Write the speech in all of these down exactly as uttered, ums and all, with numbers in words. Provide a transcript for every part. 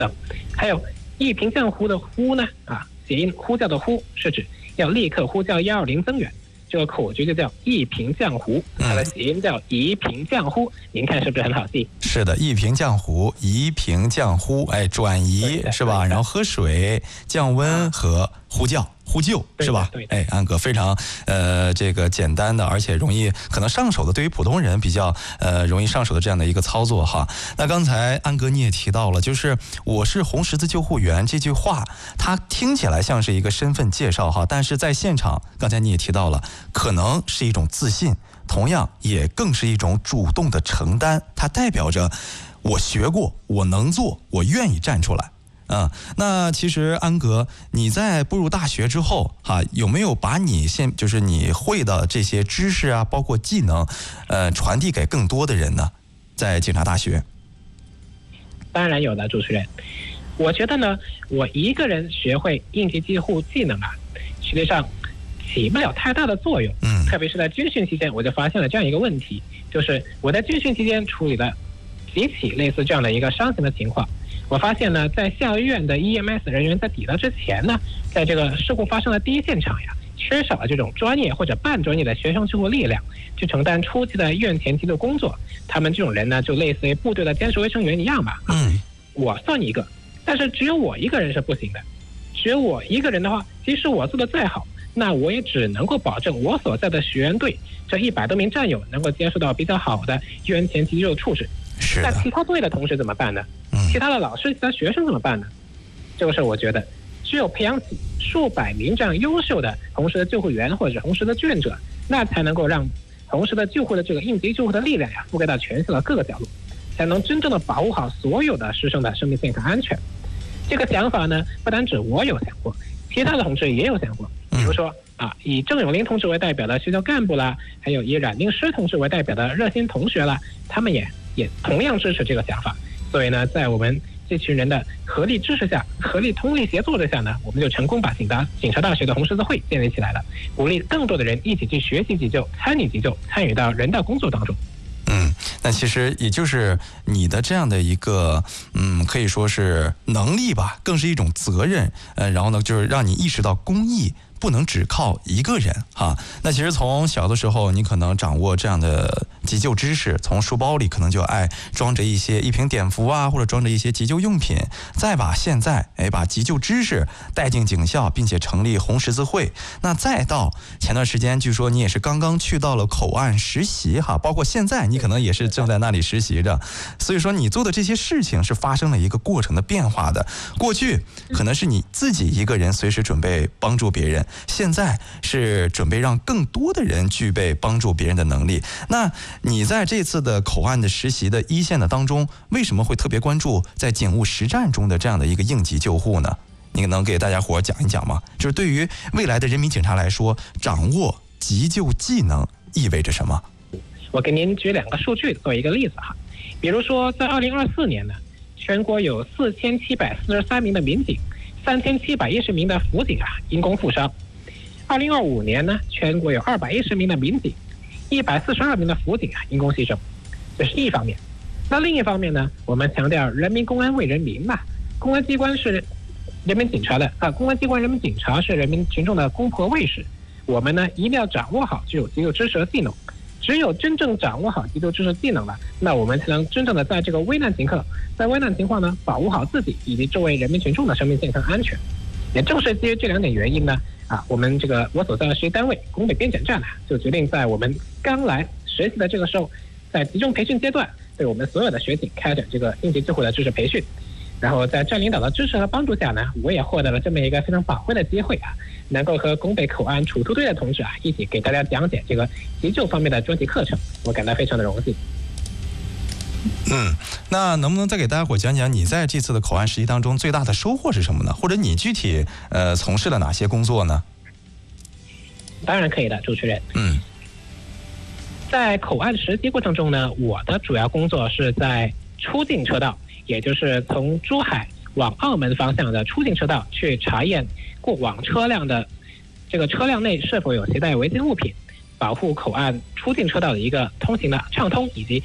等。还有一平降呼的呼呢，啊，谐音呼叫的呼，是指要立刻呼叫一二零增援。这个口诀就叫一平降胡，它的谐音叫一平降呼，您看是不是很好记？ 是的，一平降胡，一平降呼，哎，转移是吧？然后喝水、降温和呼叫。呼救是吧？ 对， 哎，安哥非常呃这个简单的，而且容易可能上手的，对于普通人比较呃容易上手的这样的一个操作哈。那刚才安哥你也提到了，就是我是红十字救护员这句话，它听起来像是一个身份介绍哈，但是在现场，刚才你也提到了，可能是一种自信，同样也更是一种主动的承担，它代表着我学过，我能做，我愿意站出来。嗯，那其实安格，你在步入大学之后，哈、啊，有没有把你现就是你会的这些知识啊，包括技能，呃，传递给更多的人呢？在警察大学， 当然有的，主持人。我觉得呢，我一个人学会应急救护技能啊，实际上起不了太大的作用。 嗯， 特别是在军训期间，我就发现了这样一个问题，就是我在军训期间处理了几起类似这样的一个伤情的情况。我发现呢，在校医院的 E M S 人员在抵达之前呢，在这个事故发生的第一现场呀，缺少了这种专业或者半专业的学生救护力量，去承担初期的院前急救工作。他们这种人呢，就类似于部队的监视卫生员一样吧。 嗯， 我算一个，但是只有我一个人是不行的。只有我一个人的话，即使我做的再好，那我也只能够保证我所在的学员队这一百多名战友能够接受到比较好的院前急救处置。那其他队的同事怎么办呢？其他的老师、其他学生怎么办呢？这个事我觉得，只有培养起数百名这样优秀的红十字救护员或者红十字志愿者，那才能够让红十字救护的这个应急救护的力量呀，覆盖到全校的各个角落，才能真正的保护好所有的师生的生命健康安全。这个想法呢，不单指我有想过，其他的同志也有想过。比如说啊，以郑永林同志为代表的学校干部啦，还有以冉定诗同志为代表的热心同学啦，他们也也同样支持这个想法。所以呢，在我们这群人的合力支持下，合力通力协作之下呢，我们就成功把警大警察大学的红十字会建立起来了，鼓励更多的人一起去学习急救、参与急救、参与到人道工作当中。 嗯，那其实也就是你的这样的一个，嗯，可以说是能力吧，更是一种责任。呃，然后呢，就是让你意识到公益不能只靠一个人哈。那其实从小的时候，你可能掌握这样的急救知识，从书包里可能就爱装着一些一瓶碘伏啊，或者装着一些急救用品，再把现在哎把急救知识带进警校，并且成立红十字会。那再到前段时间，据说你也是刚刚去到了口岸实习哈，包括现在你可能也是正在那里实习着。所以说你做的这些事情是发生了一个过程的变化的。过去可能是你自己一个人随时准备帮助别人，现在是准备让更多的人具备帮助别人的能力。那你在这次的口岸的实习的一线的当中，为什么会特别关注在警务实战中的这样的一个应急救护呢？你能给大家伙讲一讲吗？就是对于未来的人民警察来说，掌握急救技能意味着什么？ 我给您举两个数据做一个例子哈。比如说在二零二四年呢，全国有四千七百四十三名的民警，三千七百一十名的辅警啊因公负伤。二零二五年呢，全国有二百一十名的民警，一百四十二名的辅警啊因公牺牲，这是一方面。那另一方面呢，我们强调人民公安为人民嘛，公安机关是人民警察的啊，公安机关人民警察是人民群众的公仆卫士。我们呢一定要掌握好这种急救知识和技能，只有真正掌握好急救知识技能了，那我们才能真正的在这个危难情况，在危难情况呢，保护好自己以及周围人民群众的生命健康安全。也正是基于这两点原因呢，啊，我们这个我所在的实习单位拱北边检站呢，就决定在我们刚来实习的这个时候，在集中培训阶段，对我们所有的学警开展这个应急救护的知识培训。然后在站领导的支持和帮助下呢，我也获得了这么一个非常宝贵的机会啊，能够和拱北口岸处突队的同志啊一起给大家讲解这个急救方面的专题课程，我感到非常的荣幸。 嗯，那能不能再给大家伙讲讲你在这次的口岸实习当中最大的收获是什么呢？或者你具体呃从事了哪些工作呢？ 当然可以的，主持人。 嗯， 在口岸实习过程中呢，我的主要工作是在出境车道，也就是从珠海往澳门方向的出境车道去查验过往车辆的这个车辆内是否有携带违禁物品，保护口岸出境车道的一个通行的畅通，以及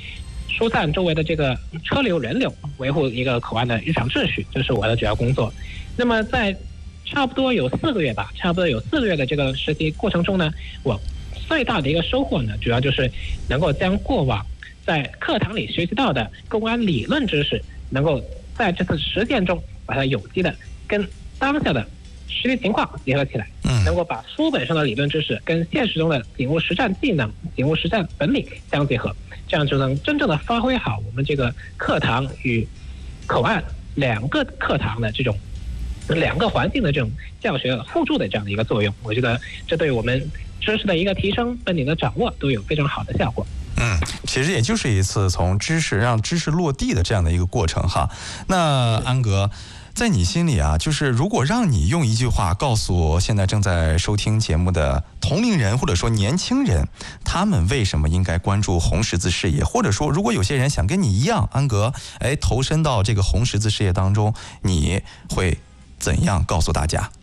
疏散周围的这个车流人流，维护一个口岸的日常秩序，这是我的主要工作。那么在差不多有四个月吧，差不多有四个月的这个实习过程中呢，我最大的一个收获呢，主要就是能够将过往在课堂里学习到的公安理论知识，能够在这次实践中把它有机的跟当下的实际情况结合起来，能够把书本上的理论知识跟现实中的警务实战技能、警务实战本领相结合，这样就能真正的发挥好我们这个课堂与口岸两个课堂的这种两个环境的这种教学互助的这样的一个作用。我觉得这对我们知识的一个提升、本领的掌握都有非常好的效果。 嗯，其实也就是一次从知识让知识落地的这样的一个过程哈。那安格，在你心里啊，就是如果让你用一句话告诉现在正在收听节目的同龄人或者说年轻人，他们为什么应该关注红十字事业，或者说如果有些人想跟你一样，安格哎投身到这个红十字事业当中，你会怎样告诉大家？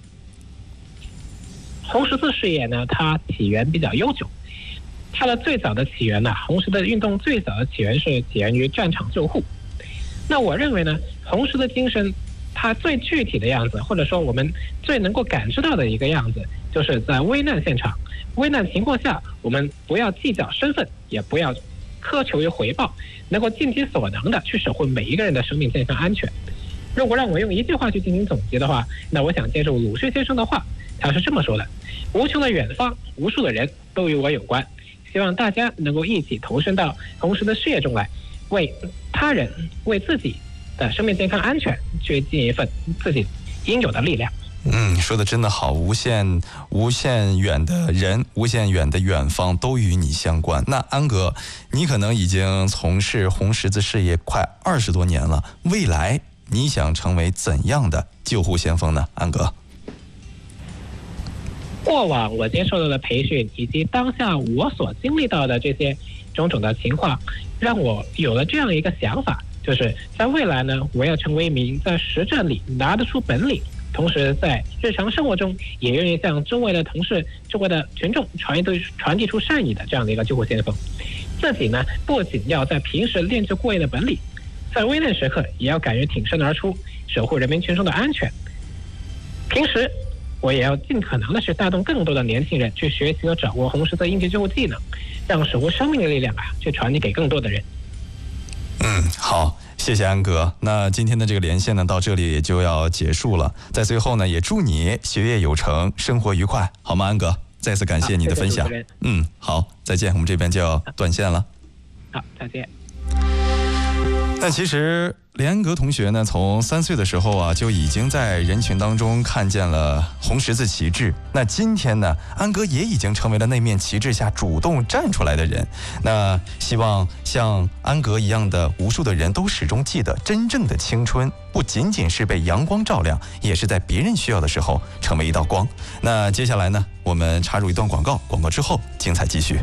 红十字事业呢，它起源比较悠久，它的最早的起源呢，红十字运动最早的起源是起源于战场救护。那我认为呢，红十字精神它最具体的样子，或者说我们最能够感知到的一个样子，就是在危难现场、危难情况下，我们不要计较身份，也不要苛求于回报，能够尽其所能的去守护每一个人的生命健康安全。如果让我用一句话去进行总结的话，那我想接受鲁迅先生的话，他是这么说的：无穷的远方，无数的人都与我有关，希望大家能够一起投身到红十字事业中来，为他人、为自己的生命健康安全去尽一份自己应有的力量。 嗯，说的真的好，无限无限远的人，无限远的远方都与你相关。那安格，你可能已经从事红十字事业快二十多年了，未来你想成为怎样的救护先锋呢？安格， 过往我接受到的培训以及当下我所经历到的这些种种的情况，让我有了这样一个想法，就是在未来呢，我要成为一名在实战里拿得出本领，同时在日常生活中也愿意向周围的同事、周围的群众传递传递出善意的这样的一个救护先锋。自己呢，不仅要在平时练就过硬的本领，在危难时刻也要敢于挺身而出，守护人民群众的安全。平时我也要尽可能的去带动更多的年轻人去学习和掌握红十字应急救护技能，让守护生命的力量啊，去传递给更多的人。 嗯，好，谢谢安格。那今天的这个连线呢，到这里也就要结束了。在最后呢，也祝你学业有成，生活愉快，好吗？安格，再次感谢你的分享。嗯，好，再见，我们这边就要断线了。 好，再见。 但其实连安格同学呢，从三岁的时候啊，就已经在人群当中看见了红十字旗帜。那今天呢，安格也已经成为了那面旗帜下主动站出来的人。那希望像安格一样的无数的人都始终记得，真正的青春不仅仅是被阳光照亮，也是在别人需要的时候成为一道光。那接下来呢，我们插入一段广告，广告之后精彩继续。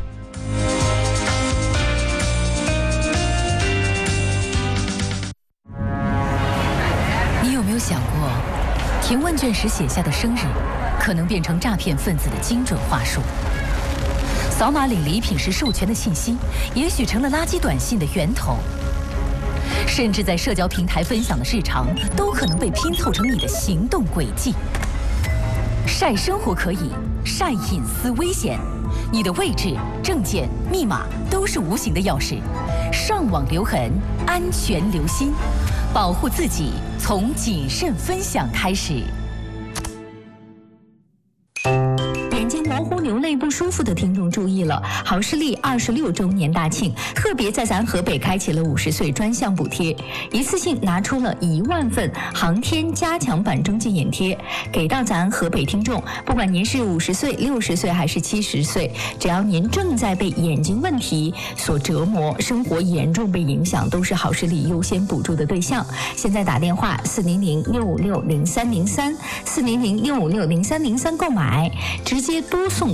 想过，填问卷时写下的生日，可能变成诈骗分子的精准话术。扫码领礼品时授权的信息，也许成了垃圾短信的源头。甚至在社交平台分享的日常，都可能被拼凑成你的行动轨迹。晒生活可以，晒隐私危险。你的位置、证件、密码都是无形的钥匙。上网留痕，安全留心。保护自己，从谨慎分享开始。 眼睛模糊、流泪不舒服的听众注意了，好视力二十六周年大庆，特别在咱河北开启了五十岁专项补贴，一次性拿出了一万份航天加强版中介眼贴，给到咱河北听众。不管您是五十岁、六十岁还是七十岁，只要您正在被眼睛问题所折磨，生活严重被影响，都是好视力优先补助的对象。现在打电话四零零六五六零三零三四零零六五六零三零三购买，直接多送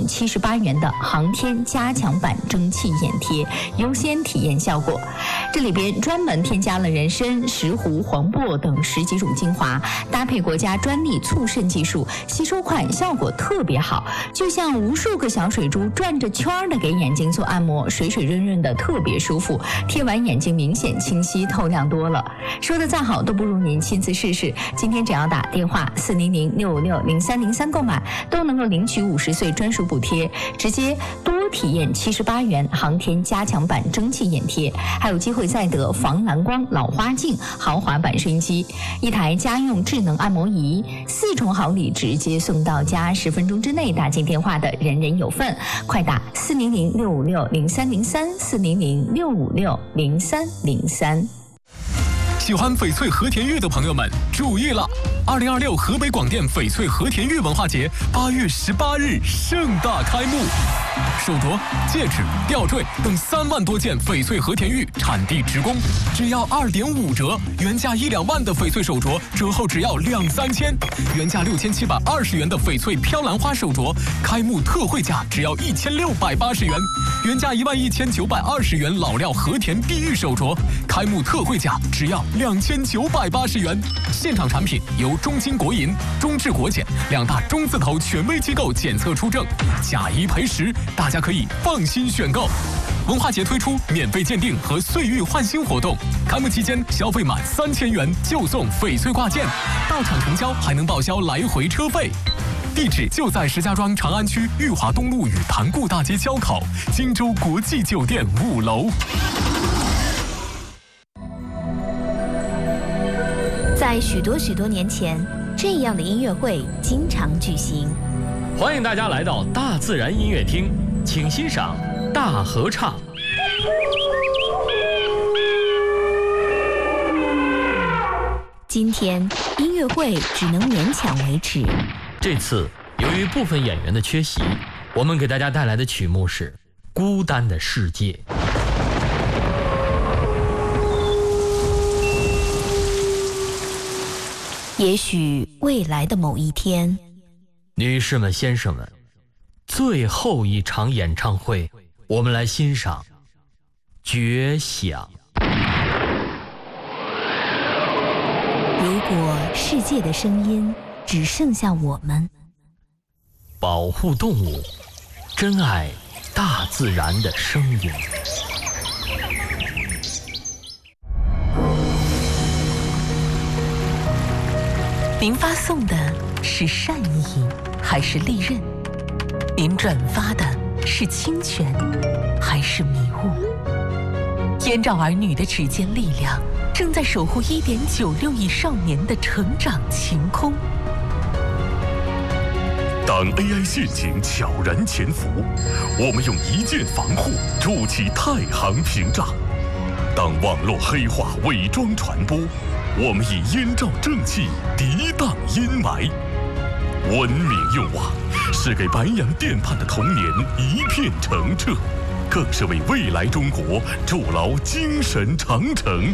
用七十八元的航天加强版蒸汽眼贴，优先体验效果。这里边专门添加了人参、石斛、黄柏等十几种精华，搭配国家专利促渗技术，吸收快，效果特别好，就像无数个小水珠转着圈的给眼睛做按摩，水水润润的，特别舒服。贴完眼睛明显清晰透亮多了。说的再好都不如您亲自试试。今天只要打电话四零零六五六零三零三购买，都能够领取五十岁专属补贴，直接多体验七十八元航天加强版蒸汽眼贴，还有机会再得防蓝光老花镜豪华版收音机，一台家用智能按摩仪，四重好礼直接送到家，十分钟之内打进电话的人人有份。快打四零零六五六零三零三四零零六五六零三零三。 喜欢翡翠和田玉的朋友们注意了！二零二六河北广电翡翠和田玉文化节八月十八日盛大开幕，手镯、戒指、吊坠等三万多件翡翠和田玉产地直供，只要二点五折，原价一两万的翡翠手镯折后只要两三千，原价六千七百二十元的翡翠飘兰花手镯开幕特惠价只要一千六百八十元，原价一万一千九百二十元老料和田碧玉手镯开幕特惠价只要两千九百八十元。现场产品由中金国银、中智国检两大中字头权威机构检测出证，假一赔十，大家可以放心选购。文化节推出免费鉴定和岁玉换新活动，开幕期间消费满三千元就送翡翠挂件，到场成交还能报销来回车费。地址就在石家庄长安区裕华东路与潭固大街交口，荆州国际酒店五楼。 在许多许多年前，这样的音乐会经常举行。 欢迎大家来到大自然音乐厅，请欣赏大合唱。 今天音乐会只能勉强维持。 这次由于部分演员的缺席，我们给大家带来的曲目是《孤单的世界》。 也许未来的某一天， 女士们、先生们，最后一场演唱会，我们来欣赏《绝响》。 如果世界的声音只剩下我们， 保护动物，珍爱大自然的声音。 您发送的是善意还是利刃？您转发的是侵权还是迷雾？燕赵儿女的指尖力量正在守护一点九六亿少年的成长晴空。 当 A I 陷阱悄然潜伏，我们用一键防护筑起太行屏障；当网络黑化伪装传播，我们以燕赵正气涤荡阴霾。文明用网是给白洋淀畔的童年一片澄澈，更是为未来中国筑牢精神长城。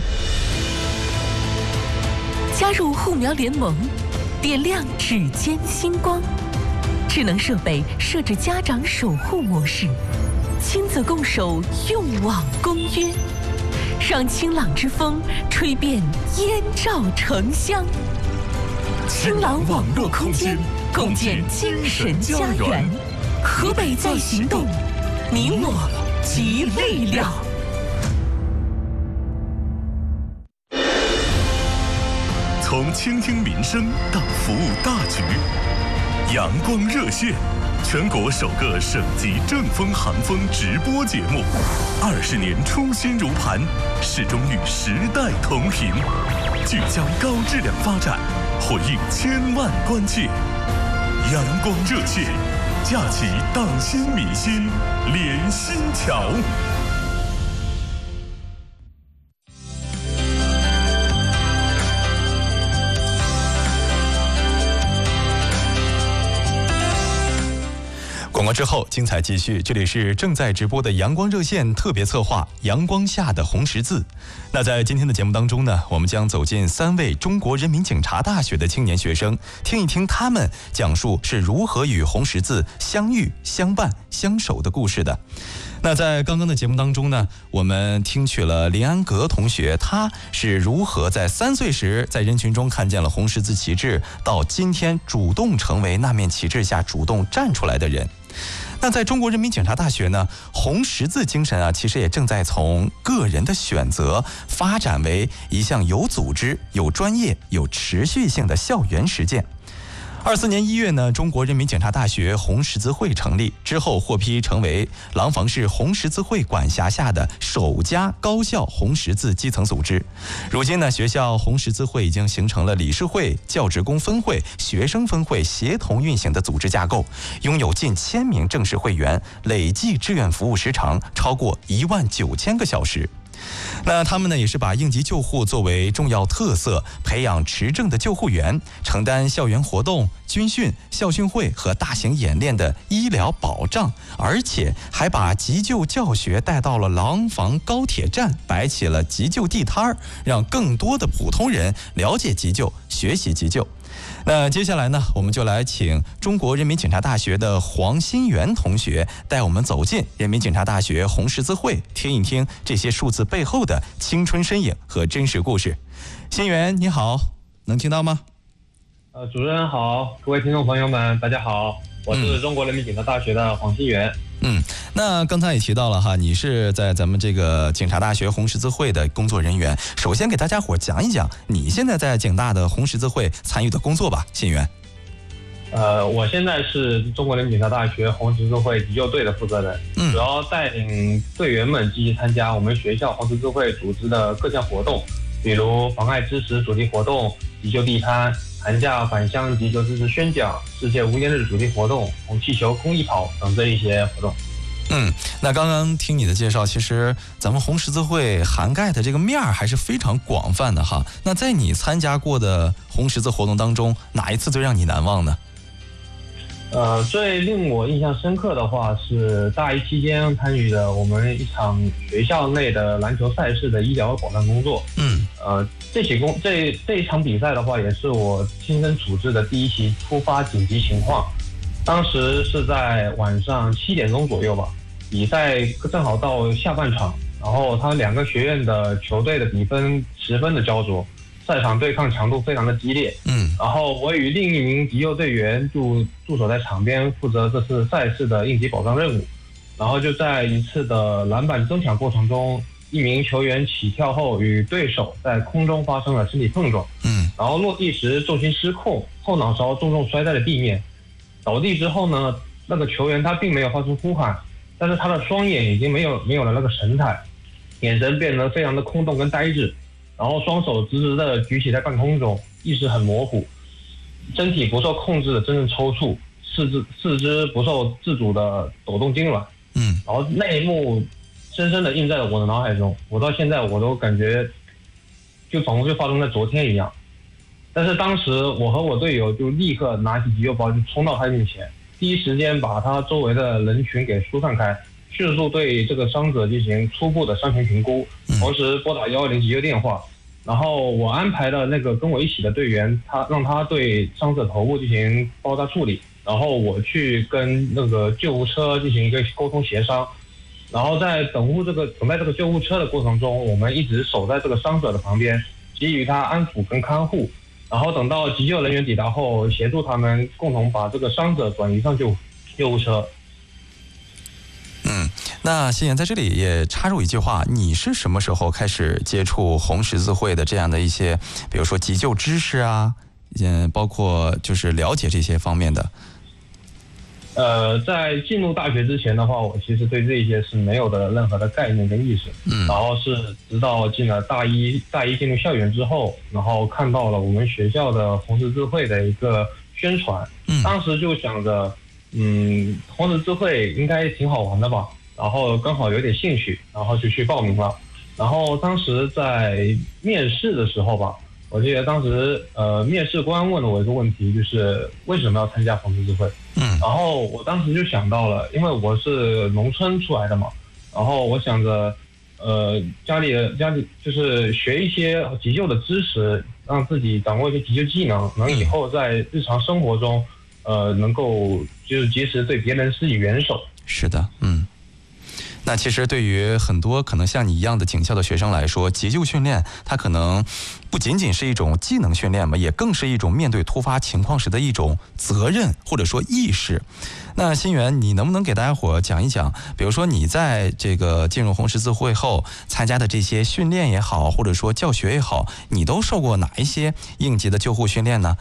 加入护苗联盟，点亮指尖星光。智能设备设置家长守护模式，亲子共守用网公约，让清朗之风吹遍燕赵城乡。清朗网络空间，共建精神家园。河北在行动，你我集力量。 从倾听民生到服务大局，阳光热线，全国首个省级正风航风直播节目，二十年初心如磐，始终与时代同频，聚焦高质量发展，回应千万关切。阳光热线，架起党心民心连心桥。 广告么之后精彩继续，这里是正在直播的阳光热线特别策划阳光下的红十字。那在今天的节目当中呢，我们将走进三位中国人民警察大学的青年学生，听一听他们讲述是如何与红十字相遇相伴相守的故事的。那在刚刚的节目当中呢，我们听取了林安格同学，他是如何在三岁时在人群中看见了红十字旗帜，到今天主动成为那面旗帜下主动站出来的人。那在中国人民警察大学呢，红十字精神啊，其实也正在从个人的选择发展为一项有组织、有专业、有持续性的校园实践。二四年一月呢，中国人民警察大学红十字会成立之后，获批成为廊坊市红十字会管辖下的首家高校红十字基层组织。如今呢，学校红十字会已经形成了理事会、教职工分会、学生分会协同运行的组织架构，拥有近千名正式会员，累计志愿服务时长超过一万九千个小时。那他们呢，也是把应急救护作为重要特色，培养持证的救护员，承担校园活动、军训、校训会和大型演练的医疗保障，而且还把急救教学带到了廊坊高铁站，摆起了急救地摊儿，让更多的普通人了解急救、学习急救。那接下来呢，我们就来请中国人民警察大学的黄新元同学带我们走进人民警察大学红十字会，听一听这些数字背后的青春身影和真实故事。新元你好，能听到吗？ 呃，主持人好，各位听众朋友们，大家好，我是中国人民警察大学的黄新元。 嗯，那刚才也提到了哈，你是在咱们这个警察大学红十字会的工作人员。首先给大家伙讲一讲你现在在警大的红十字会参与的工作吧，新元。 呃，我现在是中国人民警察大学红十字会急救队的负责人，嗯，主要带领队员们积极参加我们学校红十字会组织的各项活动，比如妨碍知识主题活动、急救地摊、寒假返乡急救知识宣讲、世界无烟日主题活动、红气球公益跑等这一些活动。 嗯，那刚刚听你的介绍，其实咱们红十字会涵盖的这个面儿还是非常广泛的哈。那在你参加过的红十字活动当中，哪一次最让你难忘呢？ 呃，最令我印象深刻的话是大一期间参与的我们一场学校内的篮球赛事的医疗保障工作。嗯，呃，这起工这这一场比赛的话，也是我亲身处置的第一起突发紧急情况。当时是在晚上七点钟左右吧，比赛正好到下半场，然后他两个学院的球队的比分十分的焦灼。赛场对抗强度非常的激烈，嗯，然后我与另一名急救队员驻驻守在场边，负责这次赛事的应急保障任务。然后就在一次的篮板争抢过程中，一名球员起跳后与对手在空中发生了身体碰撞，嗯，然后落地时重心失控，后脑勺重重摔在了地面。倒地之后呢，那个球员他并没有发出呼喊，但是他的双眼已经没有没有了那个神态，眼神变得非常的空洞跟呆滞。然后双手直直的举起在半空中，意识很模糊，身体不受控制的真正抽搐，四肢四肢不受自主的抖动痉挛，嗯，然后那一幕深深的印在了我的脑海中，我到现在我都感觉就仿佛就发生在昨天一样。但是当时我和我队友就立刻拿起急救包就冲到他面前，第一时间把他周围的人群给疏散开，迅速对这个伤者进行初步的伤情评估，同时拨打一一零急救电话。然后我安排了那个跟我一起的队员，他让他对伤者头部进行包扎处理，然后我去跟那个救护车进行一个沟通协商。然后在等护这个等待这个救护车的过程中，我们一直守在这个伤者的旁边，给予他安抚跟看护。然后等到急救人员抵达后，协助他们共同把这个伤者转移上救救护车。 嗯，那新元在这里也插入一句话，你是什么时候开始接触红十字会的这样的一些，比如说急救知识啊，嗯，包括就是了解这些方面的？ 呃，在进入大学之前的话，我其实对这些是没有的任何的概念跟意识。嗯，然后是直到进了大一，大一进入校园之后，然后看到了我们学校的红十字会的一个宣传，嗯，当时就想着。嗯，红十字会应该挺好玩的吧，然后刚好有点兴趣，然后就去报名了。然后当时在面试的时候吧， 我记得当时呃面试官问了我一个问题，就是为什么要参加红十字会？嗯，然后我当时就想到了，因为我是农村出来的嘛，然后我想着，呃家里家里就是学一些急救的知识，让自己掌握一些急救技能，能以后在日常生活中，呃能够就是及时对别人施以援手。 是的，嗯。那其实对于很多可能像你一样的警校的学生来说，急救训练它可能不仅仅是一种技能训练嘛，也更是一种面对突发情况时的一种责任或者说意识。那新源，你能不能给大家伙讲一讲，比如说你在这个进入红十字会后参加的这些训练也好，或者说教学也好，你都受过哪一些应急的救护训练呢？